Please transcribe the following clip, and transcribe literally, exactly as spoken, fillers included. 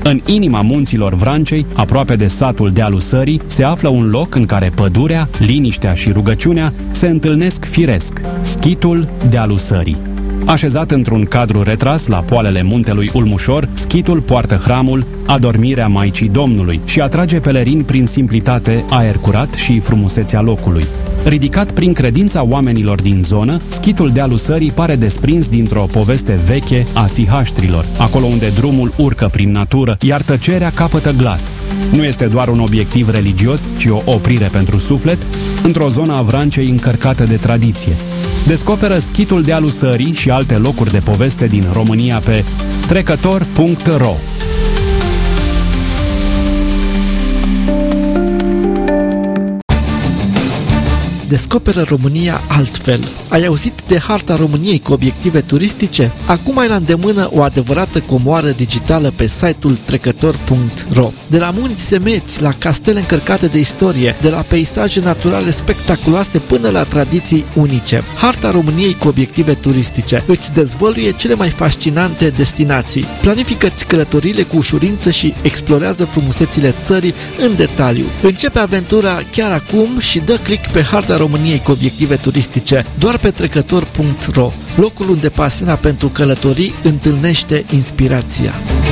În inima munților Vrancei, aproape de satul Dealul Sării, se află un loc în care pădurea, liniștea și rugăciunea se întâlnesc firesc, schitul Dealul Sării. Așezat într-un cadru retras la poalele muntelui Ulmușor, schitul poartă hramul Adormirea Maicii Domnului și atrage pelerini prin simplitate, aer curat și frumusețea locului. Ridicat prin credința oamenilor din zonă, schitul Dealul Sării pare desprins dintr-o poveste veche a sihaștrilor, acolo unde drumul urcă prin natură, iar tăcerea capătă glas. Nu este doar un obiectiv religios, ci o oprire pentru suflet, într-o zonă a Vrancei încărcată de tradiție. Descoperă schitul Dealul Sării și alte locuri de poveste din România pe trecător punct ro. Descoperă România altfel. Ai auzit de harta României cu obiective turistice? Acum ai la îndemână o adevărată comoară digitală pe site-ul trecător punct ro. De la munți semeți, la castele încărcate de istorie, de la peisaje naturale spectaculoase până la tradiții unice. Harta României cu obiective turistice îți dezvăluie cele mai fascinante destinații. Planifică-ți călătoriile cu ușurință și explorează frumusețile țării în detaliu. Începe aventura chiar acum și dă click pe harta României cu obiective turistice doar pe trecător punct ro, locul unde pasiunea pentru călătorii întâlnește inspirația.